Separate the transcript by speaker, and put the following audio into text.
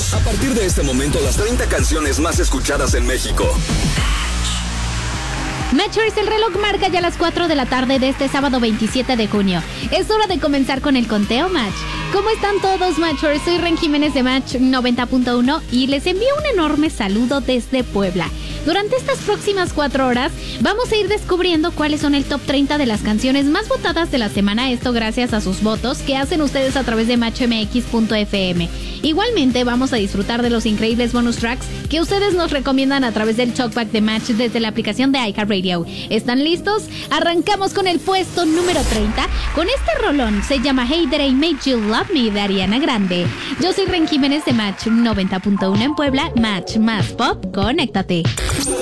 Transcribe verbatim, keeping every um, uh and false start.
Speaker 1: A partir de este momento, las treinta canciones más escuchadas en México.
Speaker 2: Matchers, el reloj marca ya las cuatro de la tarde de este sábado veintisiete de junio. Es hora de comenzar con el conteo Match. ¿Cómo están todos, Matchers? Soy Ren Jiménez de Match noventa punto uno y les envío un enorme saludo desde Puebla. Durante estas próximas cuatro horas vamos a ir descubriendo cuáles son el top treinta de las canciones más votadas de la semana, esto gracias a sus votos que hacen ustedes a través de match m x punto f m. Igualmente vamos a disfrutar de los increíbles bonus tracks que ustedes nos recomiendan a través del Talkback de Match desde la aplicación de iHeartRadio. ¿Están listos? Arrancamos con el puesto número treinta con este rolón, se llama Hey That I Made You Love Me de Ariana Grande. Yo soy Ren Jiménez de Match noventa punto uno en Puebla. Match más pop, conéctate.